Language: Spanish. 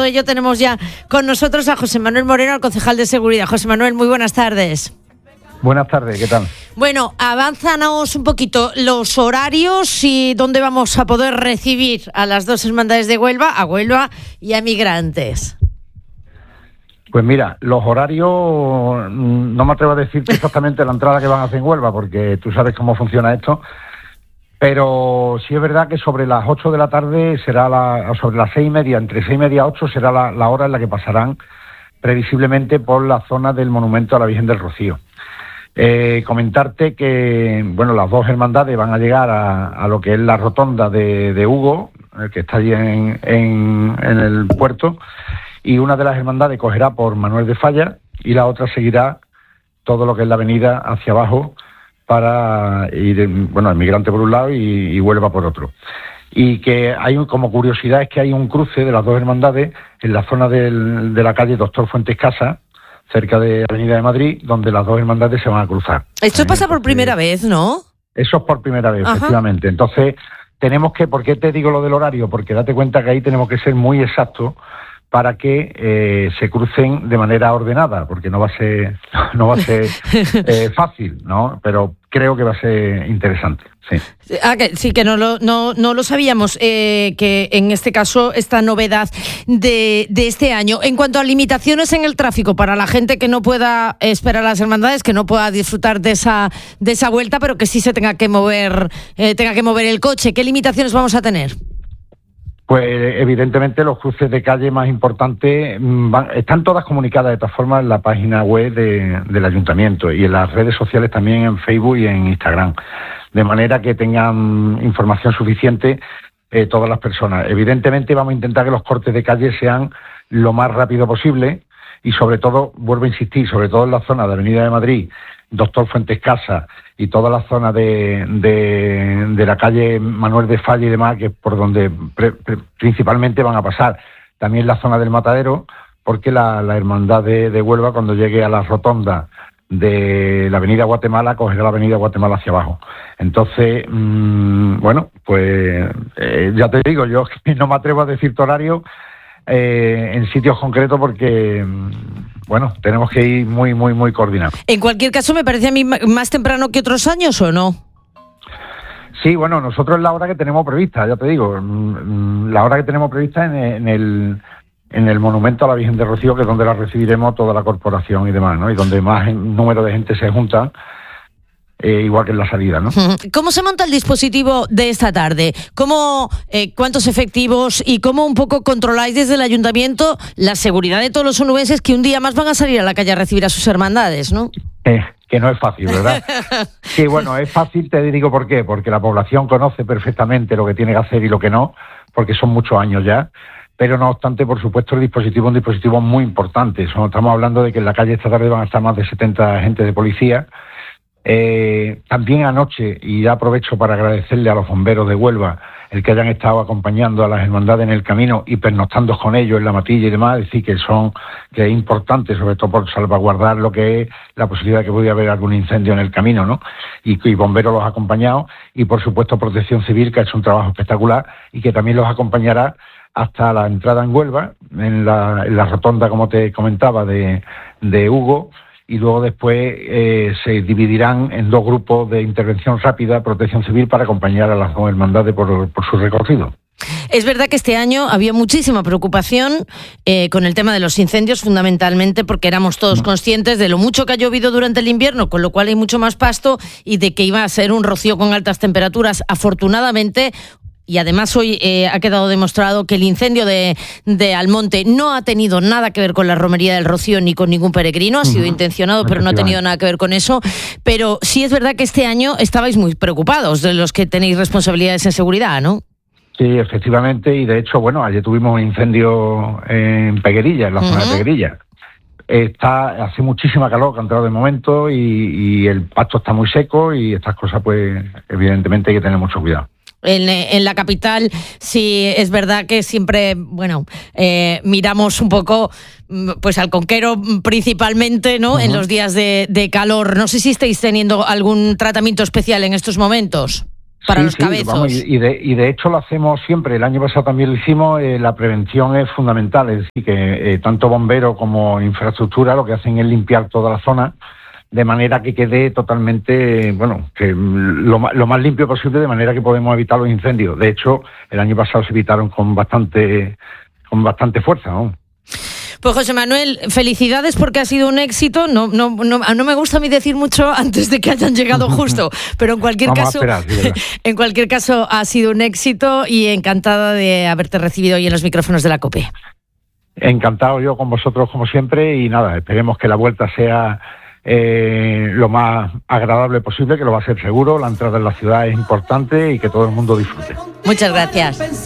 todo ello tenemos ya con nosotros a José Manuel Moreno, el concejal de Seguridad. José Manuel, muy buenas tardes. Buenas tardes, ¿qué tal? Bueno, avánzanos un poquito los horarios y dónde vamos a poder recibir a las dos hermandades de Huelva, a Huelva y a migrantes. Pues mira, los horarios, no me atrevo a decirte exactamente la entrada que van a hacer en Huelva, porque tú sabes cómo funciona esto, pero sí es verdad que sobre las 8 de la tarde será sobre las 6:30, entre 6:30 y 8 será la hora en la que pasarán previsiblemente por la zona del monumento a la Virgen del Rocío. Comentarte que, bueno, las dos hermandades van a llegar a lo que es la rotonda de Hugo, que está allí en el puerto, y una de las hermandades cogerá por Manuel de Falla y la otra seguirá todo lo que es la avenida hacia abajo para ir, bueno, el Migrante por un lado y Huelva por otro. Y que hay, como curiosidad, es que hay un cruce de las dos hermandades en la zona de la calle Doctor Fuentes Casa, cerca de Avenida de Madrid, donde las dos hermandades se van a cruzar. Esto pasa por primera vez, ¿no? Eso es por primera vez, Ajá. Efectivamente. Entonces, tenemos que, ¿por qué te digo lo del horario? Porque date cuenta que ahí tenemos que ser muy exactos para que se crucen de manera ordenada, porque no va a ser fácil, ¿no? Pero creo que va a ser interesante, sí. Que no lo sabíamos, que en este caso esta novedad de este año. En cuanto a limitaciones en el tráfico para la gente que no pueda esperar a las hermandades, que no pueda disfrutar de esa vuelta, pero que sí se tenga que mover el coche, ¿qué limitaciones vamos a tener? Pues evidentemente los cruces de calle más importantes están todas comunicadas de todas formas en la página web del Ayuntamiento y en las redes sociales también, en Facebook y en Instagram, de manera que tengan información suficiente todas las personas. Evidentemente vamos a intentar que los cortes de calle sean lo más rápido posible y sobre todo, vuelvo a insistir, sobre todo en la zona de Avenida de Madrid, Doctor Fuentes Casa y toda la zona de la calle Manuel de Falla y demás, que es por donde principalmente van a pasar. También la zona del Matadero, porque la hermandad de Huelva, cuando llegue a la rotonda de la Avenida Guatemala, cogerá la Avenida Guatemala hacia abajo. Entonces, bueno, pues ya te digo, yo no me atrevo a decir tu horario en sitios concretos porque... Bueno, tenemos que ir muy, muy, muy coordinados. En cualquier caso, me parece a mí más temprano que otros años, ¿o no? Sí, bueno, nosotros es la hora que tenemos prevista, ya te digo, la hora que tenemos prevista en el monumento a la Virgen del Rocío, que es donde la recibiremos toda la corporación y demás, ¿no? Y donde más número de gente se junta. Igual que en la salida, ¿no? ¿Cómo se monta el dispositivo de esta tarde? ¿Cuántos efectivos y cómo un poco controláis desde el Ayuntamiento la seguridad de todos los onubenses que un día más van a salir a la calle a recibir a sus hermandades, ¿no? Que no es fácil, ¿verdad? Sí, bueno, es fácil, te digo por qué, porque la población conoce perfectamente lo que tiene que hacer y lo que no, porque son muchos años ya. Pero no obstante, por supuesto, el dispositivo es un dispositivo muy importante. Estamos hablando de que en la calle esta tarde van a estar más de 70 agentes de policía. También anoche, y ya aprovecho para agradecerle a los bomberos de Huelva el que hayan estado acompañando a las hermandades en el camino y pernoctando con ellos en la matilla y demás, es decir, que es importante, sobre todo por salvaguardar lo que es la posibilidad de que pudiera haber algún incendio en el camino, ¿no? Y bomberos los ha acompañado, y por supuesto Protección Civil, que ha hecho un trabajo espectacular y que también los acompañará hasta la entrada en Huelva, en la rotonda, como te comentaba, de Hugo. Y luego después se dividirán en dos grupos de intervención rápida, Protección Civil, para acompañar a las dos hermandades por su recorrido. Es verdad que este año había muchísima preocupación con el tema de los incendios, fundamentalmente porque éramos todos conscientes de lo mucho que ha llovido durante el invierno, con lo cual hay mucho más pasto, y de que iba a ser un rocío con altas temperaturas. Afortunadamente, y además hoy ha quedado demostrado que el incendio de Almonte no ha tenido nada que ver con la romería del Rocío ni con ningún peregrino, ha sido intencionado, pero no ha tenido nada que ver con eso. Pero sí es verdad que este año estabais muy preocupados, de los que tenéis responsabilidades en seguridad, ¿no? Sí, efectivamente, y de hecho, bueno, ayer tuvimos un incendio en Peguerilla, en la zona de Peguerilla. Hace muchísima calor, que ha entrado de momento, y el pasto está muy seco, y estas cosas, pues, evidentemente hay que tener mucho cuidado. En la capital sí es verdad que siempre, bueno, miramos un poco pues al Conquero principalmente, ¿no? En los días de calor. No sé si estáis teniendo algún tratamiento especial en estos momentos. para los cabezos. Vamos, y de hecho lo hacemos siempre. El año pasado también lo hicimos. La prevención es fundamental, es decir, que tanto bomberos como infraestructura lo que hacen es limpiar toda la zona de manera que quede totalmente, que lo más limpio posible, de manera que podemos evitar los incendios. De hecho, el año pasado se evitaron con bastante fuerza, ¿no? Pues José Manuel, felicidades porque ha sido un éxito. No me gusta a mí decir mucho antes de que hayan llegado justo, pero en cualquier caso ha sido un éxito y encantada de haberte recibido hoy en los micrófonos de la COPE. Encantado yo con vosotros como siempre y nada, esperemos que la vuelta sea lo más agradable posible, que lo va a ser seguro. La entrada en la ciudad es importante y que todo el mundo disfrute. Muchas gracias.